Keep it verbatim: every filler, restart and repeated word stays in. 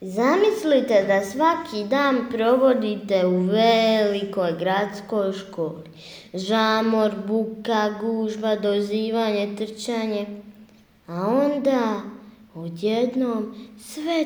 Zamislite da svaki dan provodite u velikoj gradskoj školi. Žamor, buka, gužva, dozivanje, trčanje. A onda odjednom sve